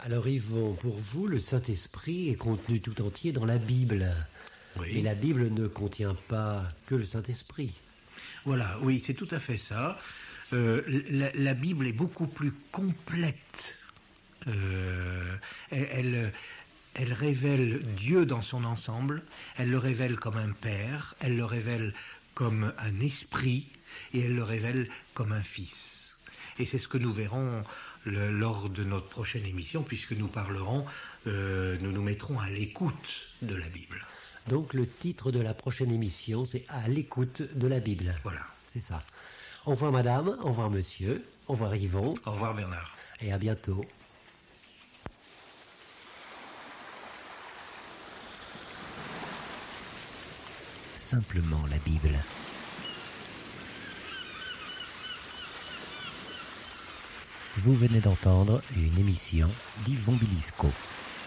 Alors Yvon, pour vous, le Saint-Esprit est contenu tout entier dans la Bible. Oui. Mais la Bible ne contient pas que le Saint-Esprit. Voilà, oui, c'est tout à fait ça. La Bible est beaucoup plus complète. Elle révèle Dieu dans son ensemble, elle le révèle comme un père, elle le révèle comme un esprit, et elle le révèle comme un fils. Et c'est ce que nous verrons lors de notre prochaine émission, puisque nous parlerons, nous nous mettrons à l'écoute de la Bible. Donc le titre de la prochaine émission, c'est « À l'écoute de la Bible ». Voilà. C'est ça. Au revoir madame, au revoir monsieur, au revoir Yvon. Au revoir Bernard. Et à bientôt. Simplement la Bible. Vous venez d'entendre une émission d'Yvon Bilisco.